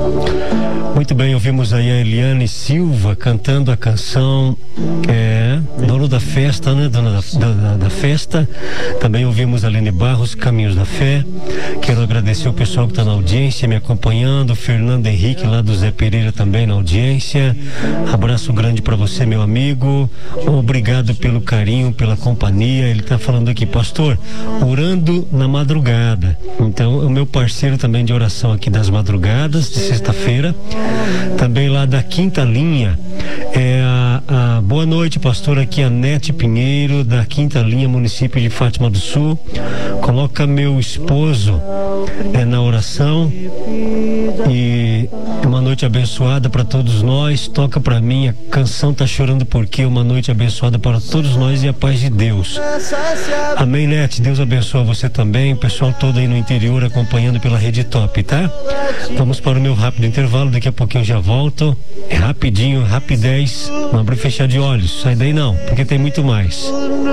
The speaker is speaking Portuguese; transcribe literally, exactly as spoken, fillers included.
Muito bem, ouvimos aí a Eliane Silva cantando a canção é, Dono da Festa, né? Dona da, da, da Festa. Também ouvimos a Aline Barros, Caminhos da Fé. Quero agradecer o pessoal que está na audiência, me acompanhando. Fernando Henrique, lá do Zé Pereira, também na audiência. Abraço grande para você, meu amigo. Obrigado pelo carinho, pela companhia. Ele está falando aqui, pastor, orando na madrugada. Então, é o meu parceiro também de oração aqui das madrugadas, de sexta-feira. Também lá da Quinta Linha, é a, a boa noite, pastor, aqui a Nete Pinheiro, da Quinta Linha, município de Fátima do Sul. Coloca meu esposo é, na oração e uma noite abençoada para todos nós. Toca para mim a canção Tá Chorando Porque, uma noite abençoada para todos nós e a paz de Deus. Amém, Nete, Deus abençoa você também, o pessoal todo aí no interior acompanhando pela Rede Top, tá? Vamos para o meu rápido intervalo, daqui a pouquinho eu já volto. É rapidinho, rapidez, não abre e fechar de olhos, sai daí não, porque tem muito mais.